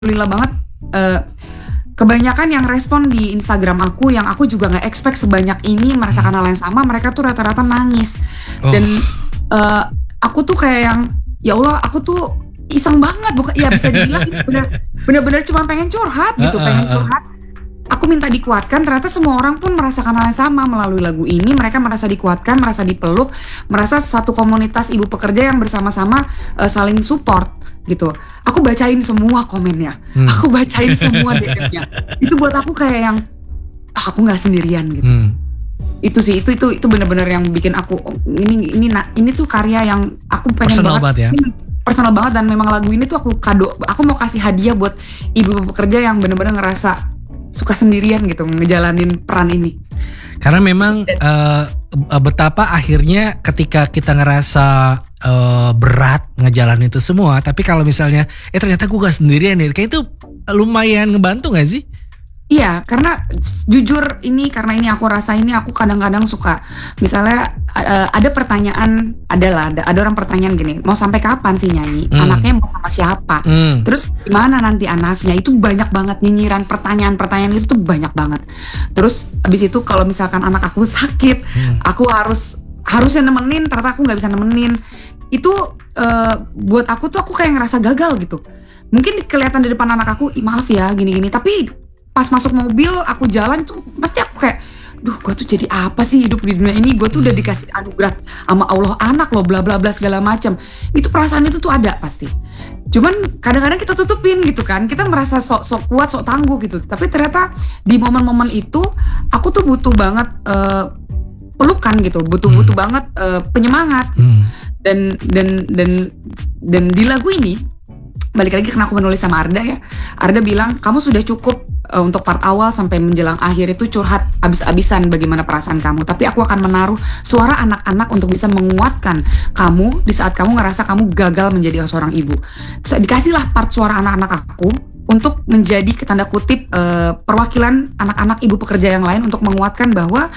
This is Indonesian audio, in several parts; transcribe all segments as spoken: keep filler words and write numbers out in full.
alhamdulillah banget uh, kebanyakan yang respon di Instagram aku yang aku juga nggak expect sebanyak ini merasakan hal yang sama, mereka tuh rata-rata nangis. Oh. Dan uh, aku tuh kayak yang ya Allah, aku tuh iseng banget, bukan ya bisa dibilang itu bener, bener-bener cuma pengen curhat gitu, uh, uh, pengen curhat. Aku minta dikuatkan, ternyata semua orang pun merasakan hal yang sama melalui lagu ini. Mereka merasa dikuatkan, merasa dipeluk, merasa satu komunitas ibu pekerja yang bersama-sama uh, saling support gitu. Aku bacain semua komennya, hmm. aku bacain semua D M-nya. Itu buat aku kayak yang ah, aku nggak sendirian gitu. Hmm. Itu sih, itu itu itu benar-benar yang bikin aku oh, ini ini nah, ini tuh karya yang aku pengen personal banget. banget ya. Ini, personal banget, dan memang lagu ini tuh aku kado. Aku mau kasih hadiah buat ibu pekerja yang benar-benar ngerasa suka sendirian gitu ngejalanin peran ini. Karena memang uh, betapa akhirnya ketika kita ngerasa uh, berat ngejalanin itu semua, tapi kalau misalnya eh ternyata gue gak sendirian nih, kayak itu lumayan ngebantu gak sih? Iya, karena jujur ini karena ini aku rasa ini aku kadang-kadang suka misalnya uh, ada pertanyaan, adalah ada, ada orang pertanyaan gini, mau sampai kapan sih nyanyi? Hmm. Anaknya mau sama siapa? Hmm. Terus gimana nanti anaknya? Itu banyak banget nyinyiran pertanyaan-pertanyaan itu tuh banyak banget. Terus abis itu kalau misalkan anak aku sakit, hmm. aku harus harusnya nemenin, ternyata aku nggak bisa nemenin. Itu uh, buat aku tuh aku kayak ngerasa gagal gitu. Mungkin kelihatan di depan anak aku, maaf ya gini-gini, tapi pas masuk mobil aku jalan tuh pasti aku kayak duh, gue tuh jadi apa sih hidup di dunia ini? Gue tuh udah dikasih anugerah sama Allah anak loh, bla bla bla segala macam. Itu perasaan itu tuh ada pasti. Cuman kadang-kadang kita tutupin gitu kan. Kita merasa sok sok kuat, sok tangguh gitu. Tapi ternyata di momen-momen itu aku tuh butuh banget uh, pelukan gitu, butuh-butuh hmm. banget uh, penyemangat. Hmm. Dan dan dan dan di lagu ini balik lagi karena aku menulis sama Arda ya. Arda bilang kamu sudah cukup uh, untuk part awal sampai menjelang akhir itu curhat abis-abisan bagaimana perasaan kamu. Tapi aku akan menaruh suara anak-anak untuk bisa menguatkan kamu di saat kamu ngerasa kamu gagal menjadi seorang ibu. Terus dikasihlah part suara anak-anak aku untuk menjadi tanda kutip uh, perwakilan anak-anak ibu pekerja yang lain untuk menguatkan bahwa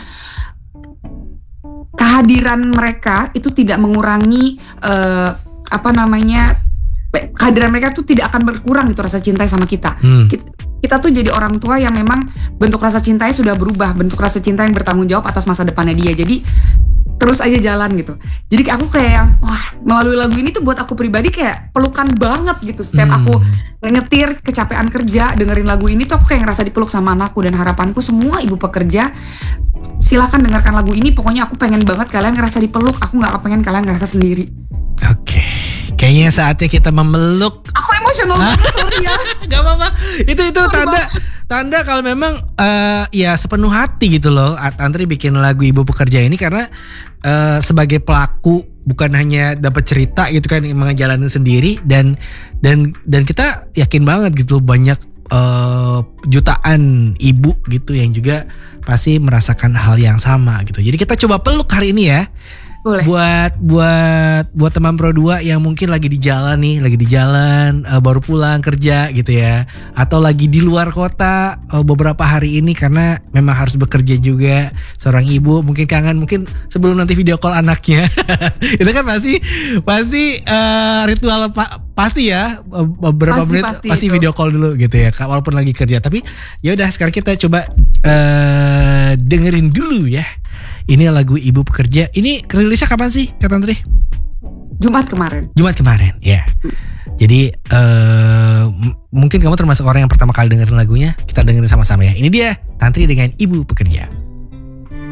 kehadiran mereka itu tidak mengurangi uh, apa namanya kehadiran mereka tuh tidak akan berkurang gitu rasa cinta sama kita. Hmm. kita. Kita tuh jadi orang tua yang memang bentuk rasa cintanya sudah berubah, bentuk rasa cinta yang bertanggung jawab atas masa depannya dia. Jadi terus aja jalan gitu. Jadi aku kayak yang wah, melalui lagu ini tuh buat aku pribadi kayak pelukan banget gitu. Setiap hmm. aku nyetir kecapean kerja dengerin lagu ini tuh aku kayak ngerasa dipeluk sama anakku. Dan harapanku semua ibu pekerja silakan dengarkan lagu ini. Pokoknya aku pengen banget kalian ngerasa dipeluk. Aku nggak pengen kalian ngerasa sendiri. Oke, okay. Kayaknya saatnya kita memeluk. Aku emosional banget, sorry ya. Gak apa-apa. Itu itu tanda tanda kalau memang uh, ya sepenuh hati gitu loh. Tantri bikin lagu Ibu Pekerja ini karena uh, sebagai pelaku bukan hanya dapat cerita gitu kan, emang jalanin sendiri dan dan dan kita yakin banget gitu banyak uh, jutaan ibu gitu yang juga pasti merasakan hal yang sama gitu. Jadi kita coba peluk hari ini ya. Boleh. Buat buat buat teman Pro dua yang mungkin lagi di jalan nih, lagi di jalan uh, baru pulang kerja gitu ya, atau lagi di luar kota uh, beberapa hari ini karena memang harus bekerja juga, seorang ibu mungkin kangen, mungkin sebelum nanti video call anaknya. Itu kan pasti pasti uh, ritual pa, pasti ya beberapa pasti, menit pasti, pasti video call dulu gitu ya, walaupun lagi kerja. Tapi ya udah sekarang kita coba uh, dengerin dulu ya. Ini lagu Ibu Pekerja. Ini rilisnya kapan sih, Kak Tantri? Jumat kemarin. Jumat kemarin, ya. Yeah. Jadi uh, m- mungkin kamu termasuk orang yang pertama kali dengerin lagunya. Kita dengerin sama-sama ya. Ini dia Tantri dengan Ibu Pekerja.